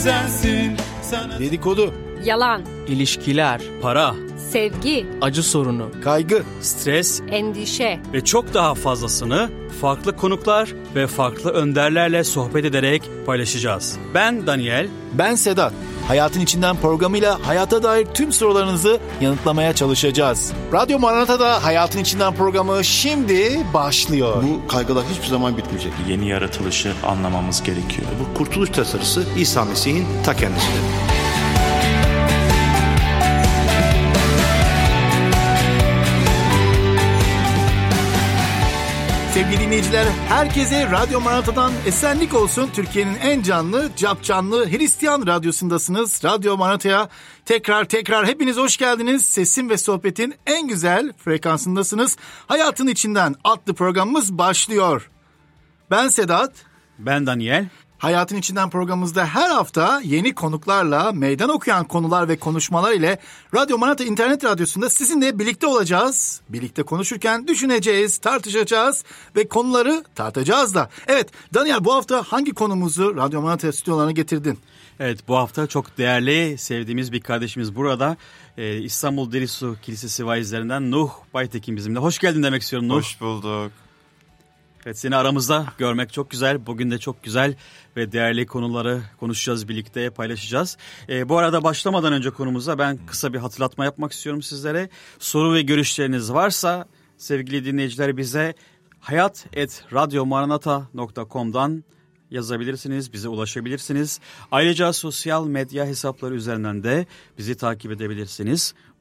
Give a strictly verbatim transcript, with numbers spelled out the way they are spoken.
sensin. Sana... Dedikodu, yalan, ilişkiler, para, sevgi, acı sorunu, kaygı, stres endişe ve çok daha fazlasını farklı konuklar ve farklı önderlerle sohbet ederek paylaşacağız. Ben Daniel. ben Sedat. Hayatın İçinden programıyla hayata dair tüm sorularınızı yanıtlamaya çalışacağız. Radyo Maranata'da Hayatın İçinden programı şimdi başlıyor. Bu kaygılar hiçbir zaman bitmeyecek. Yeni yaratılışı anlamamız gerekiyor. Bu kurtuluş tasarısı İsa Mesih'in ta kendisidir. Sevgili dinleyiciler, herkese Radyo Maranata'dan esenlik olsun. Türkiye'nin en canlı, cap canlı Hristiyan radyosundasınız. Radyo Maranata'ya tekrar tekrar hepiniz hoş geldiniz. Sesin ve sohbetin en güzel frekansındasınız. Hayatın İçinden adlı programımız başlıyor. Ben Sedat. Ben Daniel. Hayatın İçinden programımızda her hafta yeni konuklarla meydan okuyan konular ve konuşmalar ile Radyo Maranata İnternet Radyosu'nda sizinle birlikte olacağız. Birlikte konuşurken düşüneceğiz, tartışacağız ve konuları tartacağız da. Evet Daniel, bu hafta hangi konumuzu Radyo Maranata stüdyolarına getirdin? Evet, bu hafta çok değerli, sevdiğimiz bir kardeşimiz burada. Ee, İstanbul Derisu Kilisesi vaizlerinden Nuh Baytekin bizimle. Hoş geldin demek istiyorum Nuh. Hoş bulduk. Evet, seni aramızda görmek çok güzel. Bugün de çok güzel ve değerli konuları konuşacağız, birlikte paylaşacağız. Ee, bu arada başlamadan önce konumuza ben kısa bir hatırlatma yapmak istiyorum sizlere. Soru ve görüşleriniz varsa sevgili dinleyiciler bize hayat et radyomaranata nokta com'dan yazabilirsiniz, bize ulaşabilirsiniz. Ayrıca sosyal medya hesapları üzerinden de bizi takip edebilirsiniz.